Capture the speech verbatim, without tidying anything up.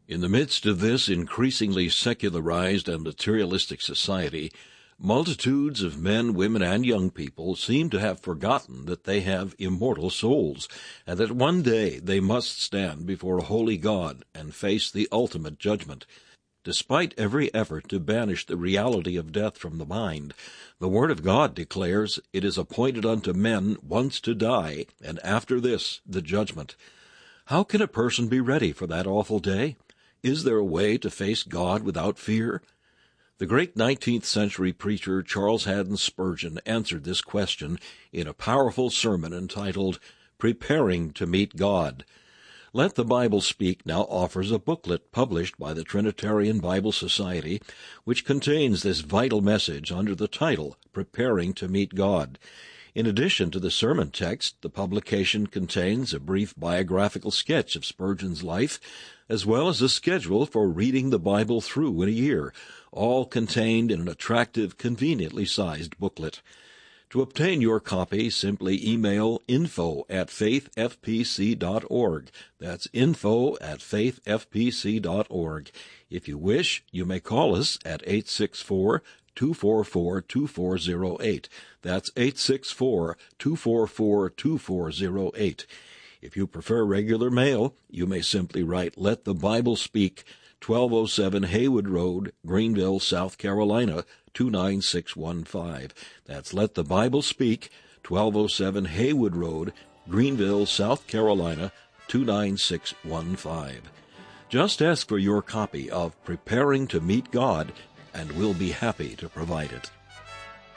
In the midst of this increasingly secularized and materialistic society, multitudes of men, women, and young people seem to have forgotten that they have immortal souls, and that one day they must stand before a holy God and face the ultimate judgment. Despite every effort to banish the reality of death from the mind, the Word of God declares, "It is appointed unto men once to die, and after this the judgment." How can a person be ready for that awful day? Is there a way to face God without fear? The great nineteenth century preacher Charles Haddon Spurgeon answered this question in a powerful sermon entitled, "Preparing to Meet God." Let the Bible Speak now offers a booklet published by the Trinitarian Bible Society, which contains this vital message under the title, "Preparing to Meet God." In addition to the sermon text, the publication contains a brief biographical sketch of Spurgeon's life, as well as a schedule for reading the Bible through in a year, all contained in an attractive, conveniently sized booklet. To obtain your copy, simply email info at faith f p c dot org. That's info at faith f p c dot org. If you wish, you may call us at eight six four, two four four, two four zero eight. That's eight six four, two four four, two four zero eight. If you prefer regular mail, you may simply write Let the Bible Speak, twelve oh seven Haywood Road, Greenville, South Carolina, two nine six one five. That's Let the Bible Speak, twelve oh seven Haywood Road, Greenville, South Carolina, two nine six one five. Just ask for your copy of Preparing to Meet God, and we'll be happy to provide it.